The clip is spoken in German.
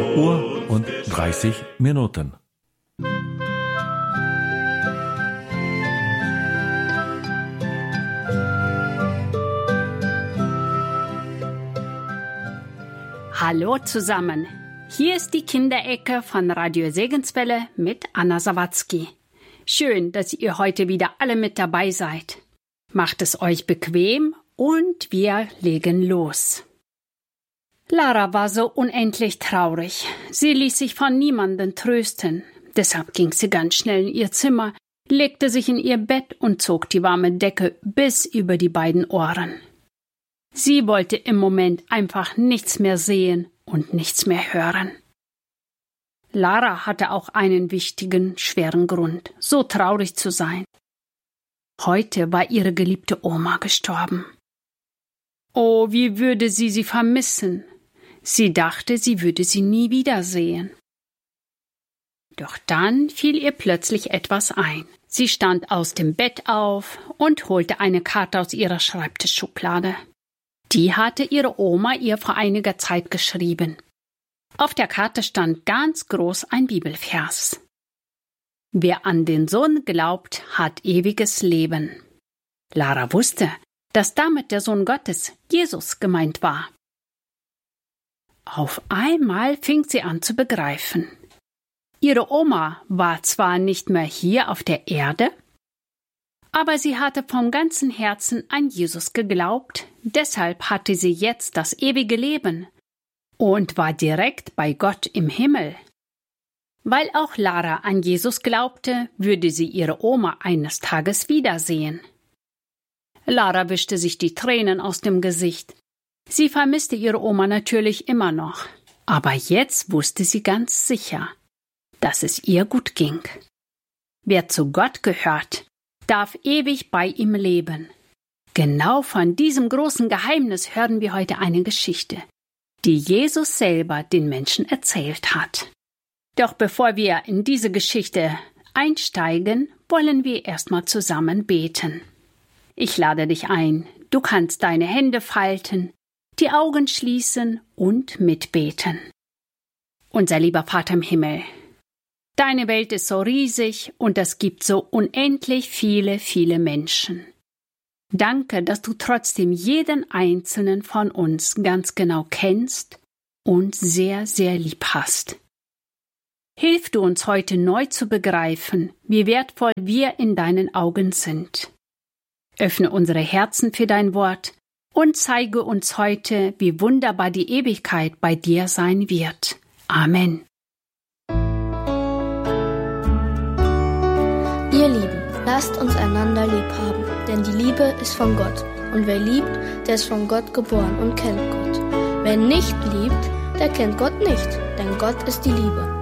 Uhr und 30 Minuten. Hallo zusammen, hier ist die Kinderecke von Radio Segenswelle mit Anna Sawatzki. Schön, dass ihr heute wieder alle mit dabei seid. Macht es euch bequem und wir legen los. Lara war so unendlich traurig. Sie ließ sich von niemandem trösten. Deshalb ging sie ganz schnell in ihr Zimmer, legte sich in ihr Bett und zog die warme Decke bis über die beiden Ohren. Sie wollte im Moment einfach nichts mehr sehen und nichts mehr hören. Lara hatte auch einen wichtigen, schweren Grund, so traurig zu sein. Heute war ihre geliebte Oma gestorben. Oh, wie würde sie vermissen. Sie dachte, sie würde sie nie wiedersehen. Doch dann fiel ihr plötzlich etwas ein. Sie stand aus dem Bett auf und holte eine Karte aus ihrer Schreibtischschublade. Die hatte ihre Oma ihr vor einiger Zeit geschrieben. Auf der Karte stand ganz groß ein Bibelvers. Wer an den Sohn glaubt, hat ewiges Leben. Lara wusste, dass damit der Sohn Gottes, Jesus, gemeint war. Auf einmal fing sie an zu begreifen. Ihre Oma war zwar nicht mehr hier auf der Erde, aber sie hatte vom ganzen Herzen an Jesus geglaubt, deshalb hatte sie jetzt das ewige Leben und war direkt bei Gott im Himmel. Weil auch Lara an Jesus glaubte, würde sie ihre Oma eines Tages wiedersehen. Lara wischte sich die Tränen aus dem Gesicht. Sie vermisste ihre Oma natürlich immer noch, aber jetzt wusste sie ganz sicher, dass es ihr gut ging. Wer zu Gott gehört, darf ewig bei ihm leben. Genau von diesem großen Geheimnis hören wir heute eine Geschichte, die Jesus selber den Menschen erzählt hat. Doch bevor wir in diese Geschichte einsteigen, wollen wir erstmal zusammen beten. Ich lade dich ein, du kannst deine Hände falten, die Augen schließen und mitbeten. Unser lieber Vater im Himmel, deine Welt ist so riesig und es gibt so unendlich viele, viele Menschen. Danke, dass du trotzdem jeden einzelnen von uns ganz genau kennst und sehr, sehr lieb hast. Hilf du uns heute neu zu begreifen, wie wertvoll wir in deinen Augen sind. Öffne unsere Herzen für dein Wort und zeige uns heute, wie wunderbar die Ewigkeit bei dir sein wird. Amen. Ihr Lieben, lasst uns einander lieb haben, denn die Liebe ist von Gott. Und wer liebt, der ist von Gott geboren und kennt Gott. Wer nicht liebt, der kennt Gott nicht, denn Gott ist die Liebe.